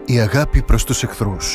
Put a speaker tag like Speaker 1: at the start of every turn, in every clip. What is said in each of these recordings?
Speaker 1: Η αγάπη προς τους εχθρούς.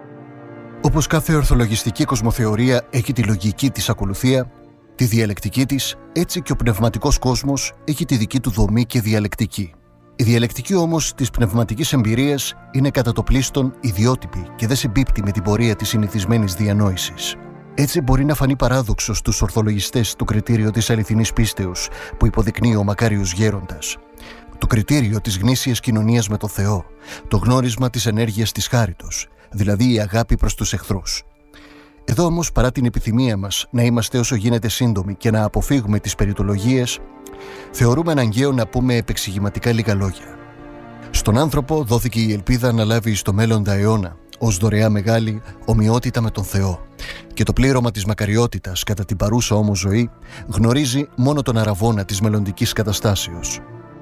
Speaker 1: Όπως κάθε ορθολογιστική κοσμοθεωρία έχει τη λογική της ακολουθία, τη διαλεκτική της, έτσι και ο πνευματικός κόσμος έχει τη δική του δομή και διαλεκτική. Η διαλεκτική όμως της πνευματικής εμπειρίας είναι κατά το πλείστον ιδιότυπη και δεν συμπίπτει με την πορεία της συνηθισμένης διανόησης. Έτσι μπορεί να φανεί παράδοξο στους ορθολογιστές το κριτήριο της αληθινής πίστεως που υποδεικνύει ο μακάριος γέροντας. Το κριτήριο της γνήσιας κοινωνίας με το Θεό, το γνώρισμα της ενέργειας της χάριτος, δηλαδή η αγάπη προς τους εχθρούς. Εδώ όμως, παρά την επιθυμία μας να είμαστε όσο γίνεται σύντομοι και να αποφύγουμε τις περιτολογίες, θεωρούμε αναγκαίο να πούμε επεξηγηματικά λίγα λόγια. Στον άνθρωπο δόθηκε η ελπίδα να λάβει στο μέλλοντα αιώνα, ως δωρεά μεγάλη, ομοιότητα με τον Θεό, και το πλήρωμα της μακαριότητας κατά την παρούσα όμως ζωή γνωρίζει μόνο τον αραβώνα της μελλοντικής καταστάσεως.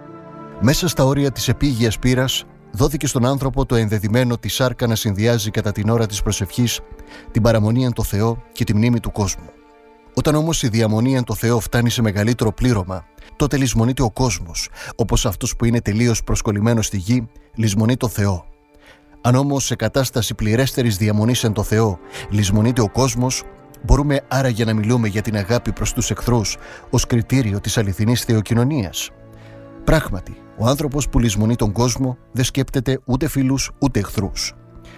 Speaker 1: Μέσα στα όρια της επίγειας πείρας δόθηκε στον άνθρωπο το ενδεδειμένο τη σάρκα να συνδυάζει κατά την ώρα της προσευχής την παραμονή εν το Θεό και τη μνήμη του κόσμου. Όταν όμως η διαμονή εν το Θεό φτάνει σε μεγαλύτερο πλήρωμα, τότε λησμονείται ο κόσμος, όπως αυτός που είναι τελείως προσκολλημένος στη γη λησμονεί το Θεό. Αν όμως σε κατάσταση πληρέστερης διαμονής εν το Θεό λησμονείται ο κόσμος, μπορούμε άραγε να μιλούμε για την αγάπη προς τους εχθρούς ως κριτήριο της αληθινής θεοκοινωνίας. Πράγματι, ο άνθρωπος που λησμονεί τον κόσμο δεν σκέπτεται ούτε φίλους ούτε εχθρούς.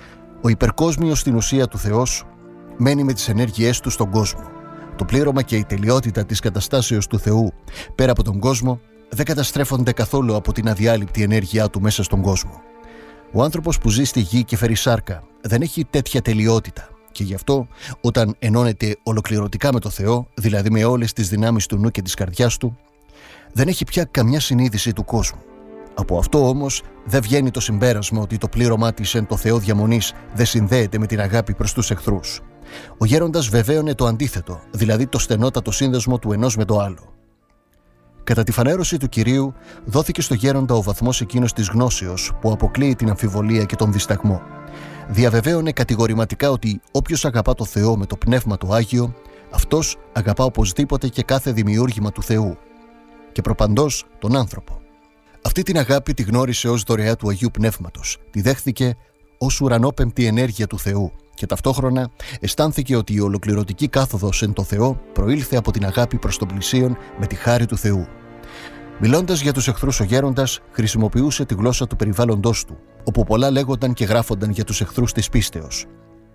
Speaker 1: Ο υπερκόσμιος στην ουσία του Θεός μένει με τις ενέργειές του στον κόσμο. Το πλήρωμα και η τελειότητα της καταστάσεως του Θεού πέρα από τον κόσμο δεν καταστρέφονται καθόλου από την αδιάλειπτη ενέργειά του μέσα στον κόσμο. Ο άνθρωπος που ζει στη γη και φέρει σάρκα δεν έχει τέτοια τελειότητα και γι' αυτό όταν ενώνεται ολοκληρωτικά με το Θεό, δηλαδή με όλες τις δυνάμεις του νου και της καρδιάς του, δεν έχει πια καμιά συνείδηση του κόσμου. Από αυτό όμως δεν βγαίνει το συμπέρασμα ότι το πλήρωμά της εν το Θεό διαμονής δεν συνδέεται με την αγάπη προς τους εχθρούς. Ο γέροντας βεβαίωνε το αντίθετο, δηλαδή το στενότατο σύνδεσμο του ενός με το άλλο. Κατά τη φανέρωση του Κυρίου δόθηκε στο γέροντα ο βαθμός εκείνος της γνώσεως που αποκλείει την αμφιβολία και τον δισταγμό. Διαβεβαίωνε κατηγορηματικά ότι όποιος αγαπά το Θεό με το Πνεύμα το Άγιο, αυτός αγαπά οπωσδήποτε και κάθε δημιούργημα του Θεού και προπαντός τον άνθρωπο. Αυτή την αγάπη τη γνώρισε ως δωρεά του Αγίου Πνεύματος, τη δέχθηκε ως ουρανόπεμπτη ενέργεια του Θεού και ταυτόχρονα αισθάνθηκε ότι η ολοκληρωτική κάθοδος εν το Θεό προήλθε από την αγάπη προς τον πλησίον με τη χάρη του Θεού. Μιλώντας για τους εχθρούς ο γέροντας χρησιμοποιούσε τη γλώσσα του περιβάλλοντός του, όπου πολλά λέγονταν και γράφονταν για τους εχθρούς της πίστεως.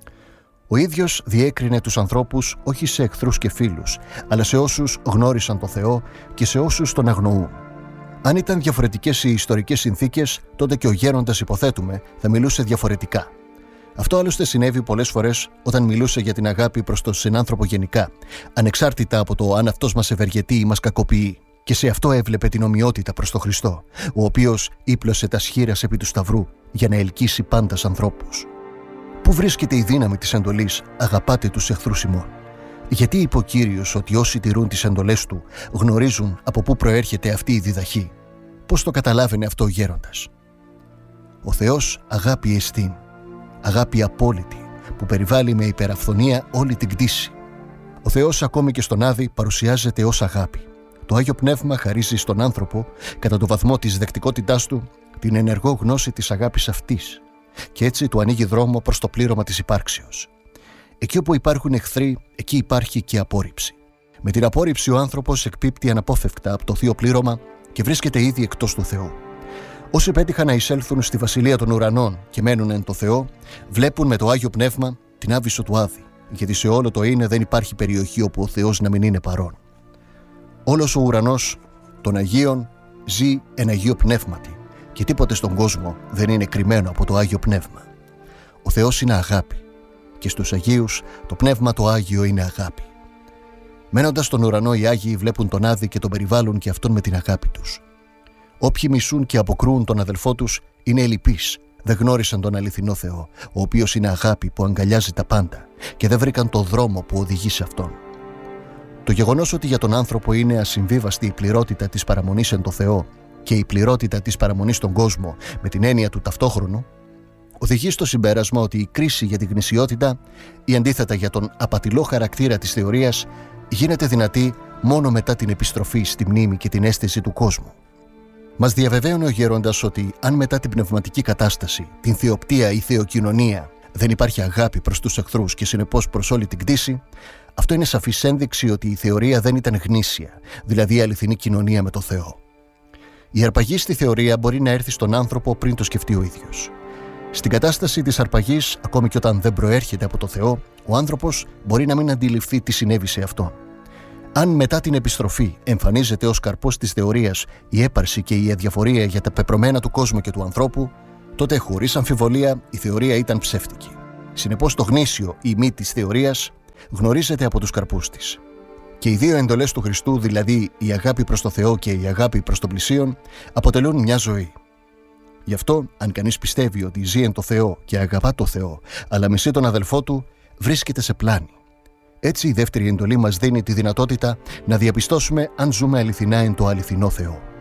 Speaker 1: Ο ίδιος διέκρινε τους ανθρώπους όχι σε εχθρούς και φίλους, αλλά σε όσους γνώρισαν το Θεό και σε όσους τον αγνοούν. Αν ήταν διαφορετικές οι ιστορικές συνθήκες, τότε και ο γέροντας, υποθέτουμε, θα μιλούσε διαφορετικά. Αυτό άλλωστε συνέβη πολλές φορές όταν μιλούσε για την αγάπη προς τον συνάνθρωπο γενικά, ανεξάρτητα από το αν αυτός μας ευεργετεί ή μας κακοποιεί. Και σε αυτό έβλεπε την ομοιότητα προς τον Χριστό, ο οποίος ύπλωσε τα σχήρας επί του Σταυρού για να ελκύσει πάντας ανθρώπους. Πού βρίσκεται η δύναμη της εντολής «Αγαπάτε τους εχθρούς ημών»? Γιατί είπε ο Κύριος ότι όσοι τηρούν τις εντολές του γνωρίζουν από πού προέρχεται αυτή η διδαχή? Πώς το καταλάβαινε αυτό ο γέροντας? Ο Θεός αγάπη εστίν, αγάπη απόλυτη που περιβάλλει με υπεραφθονία όλη την κτήση. Ο Θεός ακόμη και στον Άδη παρουσιάζεται ως αγάπη. Το Άγιο Πνεύμα χαρίζει στον άνθρωπο, κατά το βαθμό της δεκτικότητάς του, την ενεργό γνώση της αγάπης αυτής και έτσι του ανοίγει δρόμο προς το πλήρωμα της υπάρξεως. Εκεί όπου υπάρχουν εχθροί, εκεί υπάρχει και απόρριψη. Με την απόρριψη ο άνθρωπος εκπίπτει αναπόφευκτα από το θείο πλήρωμα και βρίσκεται ήδη εκτός του Θεού. Όσοι πέτυχαν να εισέλθουν στη βασιλεία των ουρανών και μένουν εν το Θεό, βλέπουν με το Άγιο Πνεύμα την άβυσσο του Άδη, γιατί σε όλο το είναι δεν υπάρχει περιοχή όπου ο Θεός να μην είναι παρόν. Όλος ο ουρανός των Αγίων ζει εν Αγίο Πνεύματι και τίποτε στον κόσμο δεν είναι κρυμμένο από το Άγιο Πνεύμα. Ο Θεός είναι αγάπη και στους Αγίους το Πνεύμα το Άγιο είναι αγάπη. Μένοντας στον ουρανό οι Άγιοι βλέπουν τον Άδη και τον περιβάλλουν και αυτόν με την αγάπη τους. Όποιοι μισούν και αποκρούουν τον αδελφό τους είναι ελλειπείς, δεν γνώρισαν τον αληθινό Θεό, ο οποίος είναι αγάπη που αγκαλιάζει τα πάντα και δεν βρήκαν το δρόμο που οδηγεί σε αυτόν. Το γεγονός ότι για τον άνθρωπο είναι ασυμβίβαστη η πληρότητα της παραμονής εν το Θεό και η πληρότητα της παραμονής στον κόσμο με την έννοια του ταυτόχρονου, οδηγεί στο συμπέρασμα ότι η κρίση για την γνησιότητα ή αντίθετα για τον απατηλό χαρακτήρα της θεωρίας γίνεται δυνατή μόνο μετά την επιστροφή στη μνήμη και την αίσθηση του κόσμου. Μας διαβεβαίωνε ο Γέροντας ότι αν μετά την πνευματική κατάσταση, την θεοπτία ή θεοκοινωνία, δεν υπάρχει αγάπη προς τους εχθρούς και συνεπώς προς όλη την κτήση, αυτό είναι σαφής ένδειξη ότι η θεωρία δεν ήταν γνήσια, δηλαδή η αληθινή κοινωνία με το Θεό. Η αρπαγή στη θεωρία μπορεί να έρθει στον άνθρωπο πριν το σκεφτεί ο ίδιος. Στην κατάσταση της αρπαγής, ακόμη και όταν δεν προέρχεται από το Θεό, ο άνθρωπος μπορεί να μην αντιληφθεί τι συνέβη σε αυτόν. Αν μετά την επιστροφή εμφανίζεται ως καρπός της θεωρίας η έπαρση και η αδιαφορία για τα πεπρωμένα του κόσμου και του ανθρώπου, τότε χωρίς αμφιβολία η θεωρία ήταν ψεύτικη. Συνεπώς το γνήσιο ή μη της θεωρίας γνωρίζεται από τους καρπούς της. Και οι δύο εντολές του Χριστού, δηλαδή η αγάπη προς το Θεό και η αγάπη προς τον πλησίον, αποτελούν μια ζωή. Γι' αυτό, αν κανείς πιστεύει ότι ζει εν το Θεό και αγαπά το Θεό, αλλά μισεί τον αδελφό του, βρίσκεται σε πλάνη. Έτσι, η δεύτερη εντολή μας δίνει τη δυνατότητα να διαπιστώσουμε αν ζούμε αληθινά εν το αληθινό Θεό.